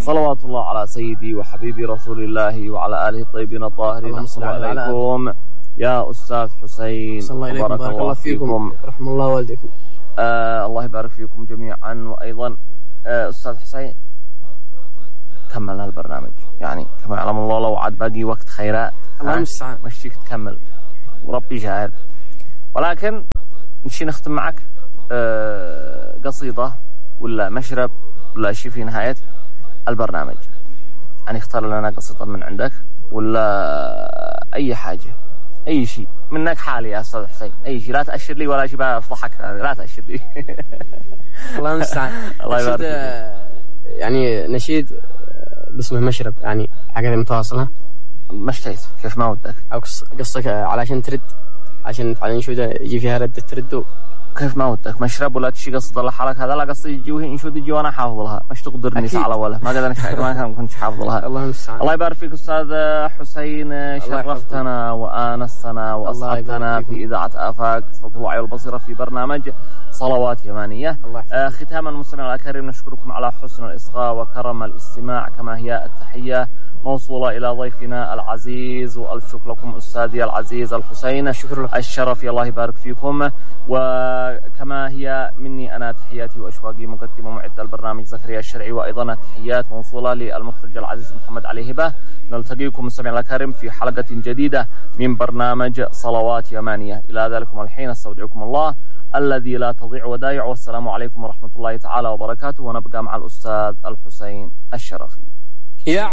صلوات الله على سيدي وحبيبي رسول الله وعلى آله الطيبين الطاهرين. السلام عليكم يا أستاذ حسين. بارك الله فيكم رحم الله والديكم. الله يبارك فيكم جميعا. وأيضا أستاذ حسين كمل هالبرنامج، يعني كما يعلم الله لو عاد باقي وقت خيرات الله المستعان مشيك تكمل وربي شاهد. ولكن نشي نختم معك قصيدة ولا مشرب ولا شيء في نهاية البرنامج، يعني اختار لنا قصيدة من عندك ولا أي حاجة، أي شيء منك حالي يا أستاذ حسين، أي شيء، لا تأشر لي ولا شيء بفضحك، لا تأشر لي. الله المستعان. الله يبارك فيك. يعني نشيد باسمه مشرب، يعني حاجة متواصلة مشتيت كيف ما ودك، أو قصك علشان ترد، عشان فعلا شو ده يجي فيها ردة تردو كيف ما ودك. مشرب ولا تشي قصد الله حالك، هذا لا قصدي يجي وهي شو تجي وانا حافظ لها، مش تقدرني على ولا ما قدرني ما كنت حافظ لها. الله المستعان. الله يبارك فيك أستاذ حسين، شرفتنا وآنستنا وأسعدتنا في إذاعة آفاق صوت الوعي والبصيرة في برنامج صلوات يمانية. ختاما المستمعين الكريم نشكركم على حسن الإصغاء وكرم الاستماع، كما هي التحية موصولة إلى ضيفنا العزيز، والشكر لكم أستاذي العزيز الحسين الشرف. الله يبارك فيكم. وكما هي مني أنا تحياتي وأشواقي مقدم ومعد البرنامج زكريا الشرعي، وأيضا تحيات موصولة للمخرج العزيز محمد علي هبة. نلتقيكم مستمعينا الكريم في حلقة جديدة من برنامج صلوات يمانية. إلى ذلكم الحين استودعكم الله الذي لا تضيع ودائع، والسلام عليكم ورحمة الله تعالى وبركاته. ونبقى مع الأستاذ الحسين الشرفي.